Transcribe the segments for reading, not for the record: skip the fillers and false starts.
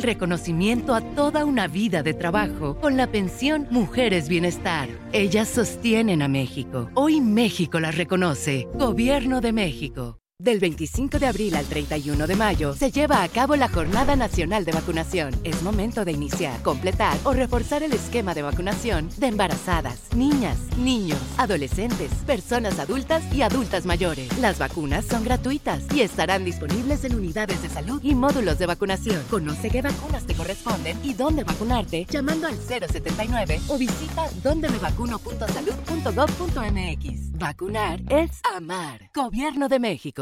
reconocimiento a toda una vida de trabajo con la pensión Mujeres Bienestar. Ellas sostienen a México. Hoy México las reconoce. Gobierno de México. Del 25 de abril al 31 de mayo se lleva a cabo la Jornada Nacional de Vacunación. Es momento de iniciar, completar o reforzar el esquema de vacunación de embarazadas, niñas, niños, adolescentes, personas adultas y adultas mayores. Las vacunas son gratuitas y estarán disponibles en unidades de salud y módulos de vacunación. Conoce qué vacunas te corresponden y dónde vacunarte llamando al 079 o visita dondemevacuno.salud.gov.mx. Vacunar es amar. Gobierno de México.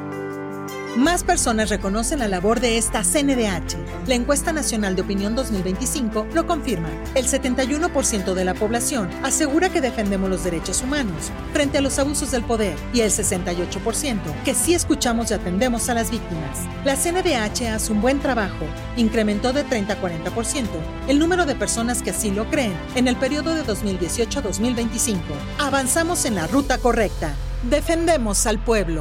Más personas reconocen la labor de esta CNDH. La encuesta nacional de opinión 2025 lo confirma. El 71% de la población asegura que defendemos los derechos humanos frente a los abusos del poder y el 68% que sí escuchamos y atendemos a las víctimas. La CNDH hace un buen trabajo. Incrementó de 30 a 40% el número de personas que así lo creen en el periodo de 2018 a 2025. Avanzamos en la ruta correcta. Defendemos al pueblo.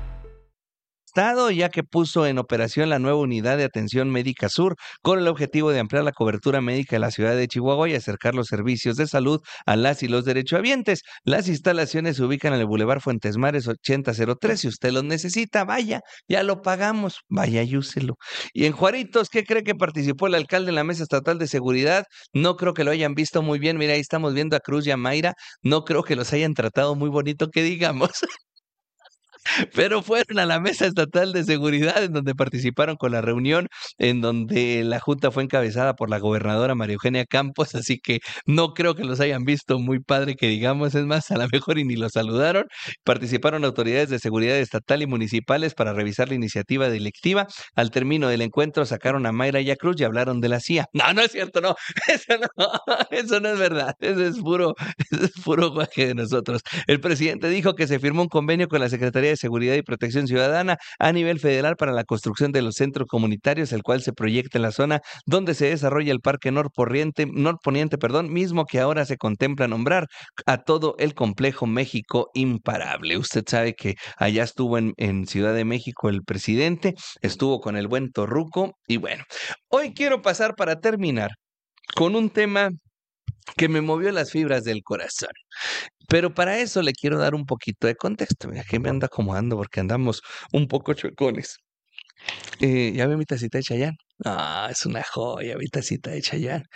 Estado, ya que puso en operación la nueva unidad de atención médica sur con el objetivo de ampliar la cobertura médica de la ciudad de Chihuahua y acercar los servicios de salud a las y los derechohabientes. Las instalaciones se ubican en el Boulevard Fuentes Mares 8003. Si usted los necesita, vaya, ya lo pagamos, vaya y úselo. Y en Juaritos, ¿qué cree que participó el alcalde en la Mesa Estatal de Seguridad? No creo que lo hayan visto muy bien. Mira, ahí estamos viendo a Cruz y a Mayra. No creo que los hayan tratado muy bonito, que digamos. Pero fueron a la Mesa Estatal de Seguridad, en donde participaron con la reunión, en donde la junta fue encabezada por la gobernadora María Eugenia Campos, así que no creo que los hayan visto muy padre, que digamos, es más, a lo mejor y ni los saludaron. Participaron autoridades de seguridad estatal y municipales para revisar la iniciativa delictiva. Al término del encuentro sacaron a Mayra y a Cruz y hablaron de la CIA. No, no es cierto, no, eso no es verdad, eso es puro guaje de nosotros. El presidente dijo que se firmó un convenio con la Secretaría de Seguridad y Protección Ciudadana a nivel federal para la construcción de los centros comunitarios, el cual se proyecta en la zona donde se desarrolla el Parque Norponiente, mismo que ahora se contempla nombrar a todo el complejo México Imparable. Usted sabe que allá estuvo en Ciudad de México el presidente, estuvo con el buen Torruco y bueno, hoy quiero pasar para terminar con un tema que me movió las fibras del corazón. Pero para eso le quiero dar un poquito de contexto. Mira, que me anda acomodando porque andamos un poco chuecones. ¿Ya ve mi tacita de Chayanne? Ah, es una joya mi tacita de Chayanne.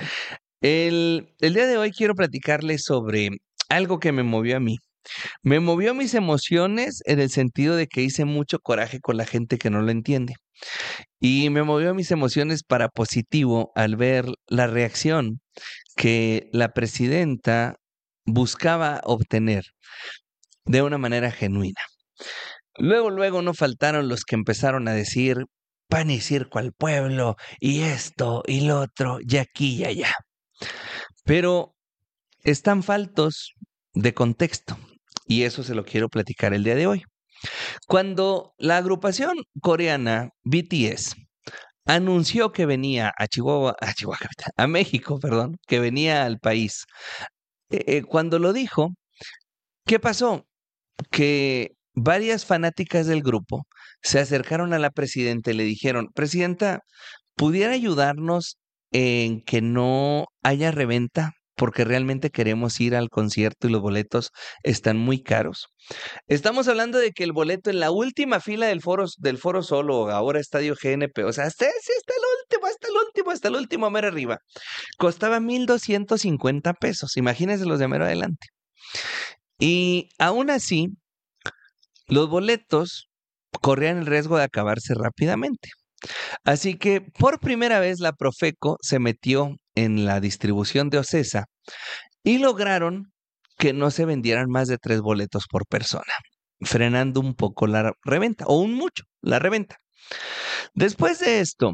El día de hoy quiero platicarles sobre algo que me movió a mí. Me movió mis emociones en el sentido de que hice mucho coraje con la gente que no lo entiende. Y me movió mis emociones para positivo al ver la reacción que la presidenta buscaba obtener de una manera genuina. Luego no faltaron los que empezaron a decir pan y circo al pueblo, y esto, y lo otro, y aquí y allá. Pero están faltos de contexto, y eso se lo quiero platicar el día de hoy. Cuando la agrupación coreana BTS anunció que venía a México, que venía al país, cuando lo dijo, ¿qué pasó? Que varias fanáticas del grupo se acercaron a la presidenta y le dijeron: Presidenta, ¿pudiera ayudarnos en que no haya reventa? Porque realmente queremos ir al concierto y los boletos están muy caros. Estamos hablando de que el boleto en la última fila del Foro Solo, ahora Estadio GNP, o sea, hasta el último, mero arriba, costaba 1,250 pesos. Imagínense los de mero adelante. Y aún así, los boletos corrían el riesgo de acabarse rápidamente. Así que por primera vez la Profeco se metió en la distribución de Ocesa y lograron que no se vendieran más de 3 boletos por persona, frenando un poco la reventa, o un mucho la reventa. Después de esto,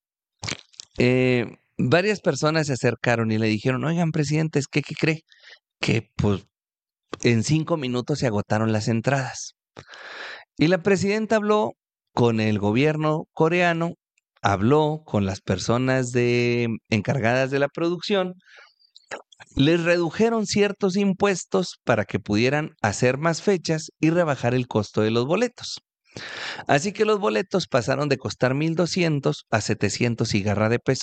varias personas se acercaron y le dijeron: oigan, presidente, ¿qué cree? Que pues en 5 minutos se agotaron las entradas. Y la presidenta habló con el gobierno coreano, habló con las personas encargadas de la producción, les redujeron ciertos impuestos para que pudieran hacer más fechas y rebajar el costo de los boletos. Así que los boletos pasaron de costar 1,200 a 700 y garra de pesos.